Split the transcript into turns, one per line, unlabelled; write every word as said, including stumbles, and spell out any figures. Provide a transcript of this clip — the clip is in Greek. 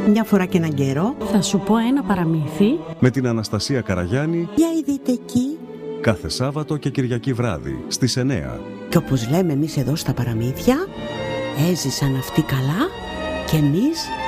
Μια φορά και έναν καιρό
θα σου πω ένα παραμύθι
με την Αναστασία Καραγιάννη.
Για ειδείτε εκεί.
Κάθε Σάββατο και Κυριακή βράδυ στις εννιά.
Και όπως λέμε εμείς εδώ στα παραμύθια, έζησαν αυτοί καλά και εμείς